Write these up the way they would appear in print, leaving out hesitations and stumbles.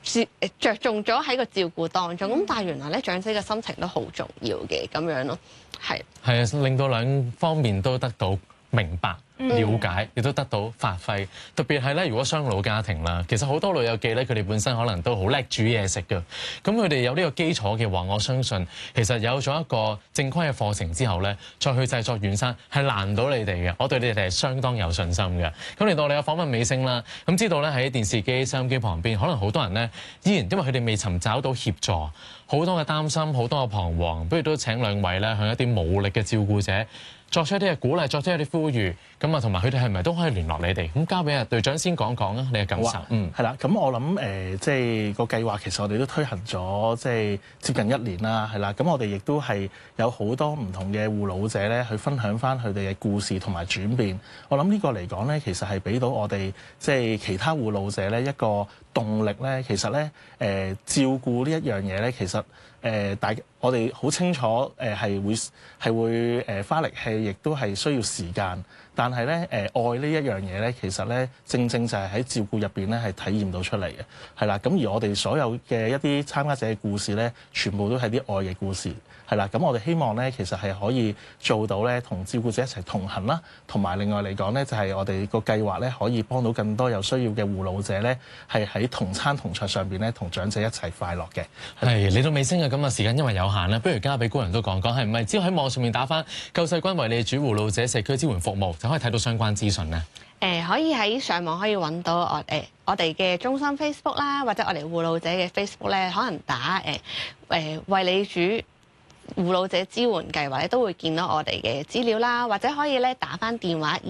着重咗喺個照顧當中。咁但係原來咧長者嘅心情都好重要嘅咁樣咯，係啊，令到兩方面都得到明白、了解，亦都得到發揮。特別係咧，如果雙老家庭啦，其實好多老友記咧，佢哋本身可能都好叻煮嘢食㗎。咁佢哋有呢個基礎嘅話，我相信其實有咗一個正規嘅課程之後咧，再去製作軟生係難唔到你哋嘅。我對你哋係相當有信心嘅。咁嚟到我哋嘅訪問尾聲啦，咁知道咧喺電視機、收音機旁邊，可能好多人咧依然因為佢哋未尋找到協助，好多嘅擔心，好多嘅彷徨，不如都請兩位咧向一啲冇力嘅照顧者作出一啲嘅鼓勵，作出一啲呼籲，咁啊，同埋佢哋係咪都可以聯絡你哋？咁交俾阿隊長先講講啊，你嘅感受。 係啦，咁我諗即係個計劃其實我哋都推行咗即係接近1年啦，係啦。咁我哋亦都係有好多唔同嘅護老者咧，去分享翻佢哋嘅故事同埋轉變。我諗呢個嚟講咧，其實係俾到我哋即係其他護老者咧一個動力咧。其實咧照顧呢一樣嘢咧，其實我哋好清楚係會花力氣，亦都係需要時間。但係咧愛呢一樣嘢咧，其實咧正正就係喺照顧入邊咧係體驗到出嚟嘅，係啦。咁而我哋所有嘅一啲參加者嘅故事咧，全部都係啲愛嘅故事，係啦。咁我哋希望咧，其實係可以做到咧，同照顧者一齊同行啦，同埋另外嚟講咧，就係我哋個計劃咧，可以幫到更多有需要嘅護老者咧，係喺同餐同桌上邊咧，同長者一齊快樂嘅。 係嚟到尾聲嘅咁啊，時間因為有限啦，不如交俾高人都講講，係唔係只要喺網上面打返救世軍為你主護老者社區支援服務，就可以睇到相關資訊咧？ 可以喺上網可以揾到我哋嘅中心 Facebook 啦，或者我哋護老者嘅 Facebook 咧，可能打為你主護老者支援計劃咧，都會見到我哋嘅資料啦，或者可以咧打返電話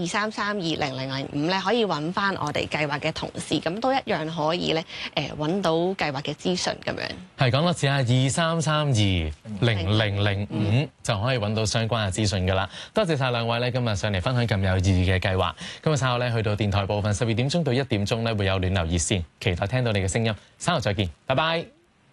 23320005咧，可以揾返我哋計劃嘅同事，咁都一樣可以咧揾到計劃嘅資訊咁樣。係講多次啊，23320005就可以揾到相關嘅資訊㗎啦。多謝晒兩位咧，今日上嚟分享咁有意義嘅計劃。今日稍後咧去到電台部分12點鐘到1點鐘咧會有暖流熱線，期待聽到你嘅聲音。稍後再見，拜拜。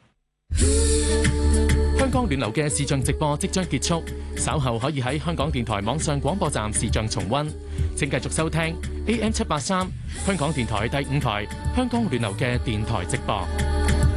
香港暖流嘅視像直播即將結束，稍後可以喺香港電台網上廣播站視像重溫。請繼續收聽 AM783香港電台第5台香港暖流嘅電台直播。